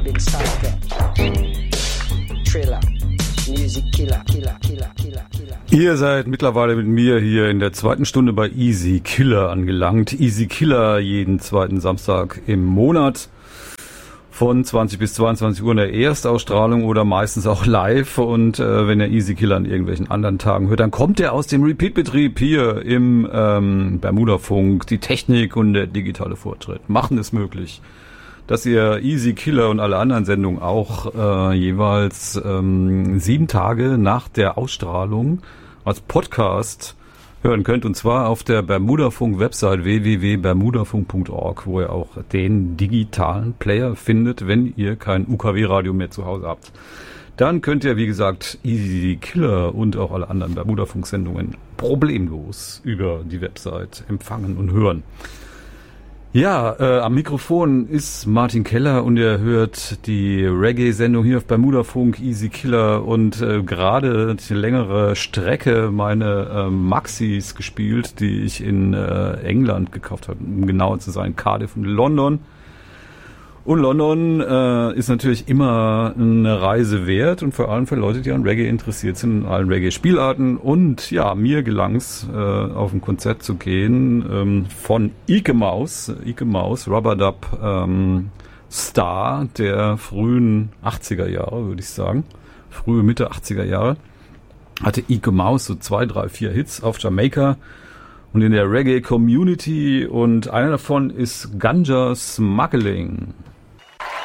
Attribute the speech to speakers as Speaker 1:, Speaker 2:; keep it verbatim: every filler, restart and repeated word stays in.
Speaker 1: Been psycho. Thriller. Music killer, killer, killer, killer, killer.
Speaker 2: Ihr seid mittlerweile mit mir hier in der zweiten Stunde bei Easy Killer angelangt. Easy Killer jeden zweiten Samstag im Monat von zwanzig bis zweiundzwanzig Uhr in der Erstausstrahlung oder meistens auch live. Und äh, wenn ihr Easy Killer an irgendwelchen anderen Tagen hört, dann kommt er aus dem Repeat-Betrieb hier im ähm, Bermuda-Funk. Die Technik und der digitale Fortschritt machen es möglich, dass ihr Easy Killer und alle anderen Sendungen auch äh, jeweils ähm, sieben Tage nach der Ausstrahlung als Podcast hören könnt, und zwar auf der Bermuda-Funk-Website w w w punkt bermudafunk punkt org, wo ihr auch den digitalen Player findet, wenn ihr kein U K W-Radio mehr zu Hause habt. Dann könnt ihr, wie gesagt, Easy Killer und auch alle anderen Bermuda-Funk-Sendungen problemlos über die Website empfangen und hören. Ja, äh, am Mikrofon ist Martin Keller und ihr hört die Reggae-Sendung hier auf Bermuda-Funk, Easy Killer, und äh, gerade die längere Strecke meine äh, Maxis gespielt, die ich in äh, England gekauft habe, um genauer zu sein, Cardiff und London. Und London äh, ist natürlich immer eine Reise wert, und vor allem für Leute, die an Reggae interessiert sind, in allen Reggae-Spielarten. Und ja, mir gelang's, äh, auf ein Konzert zu gehen ähm, von Ike Mouse, Ike Mouse, Rubber-Dub ähm, Star der frühen achtziger Jahre, würde ich sagen. Frühe, Mitte achtziger Jahre. Hatte Ike Mouse so zwei, drei, vier Hits auf Jamaika und in der Reggae-Community. Und einer davon ist Ganja Smuggling.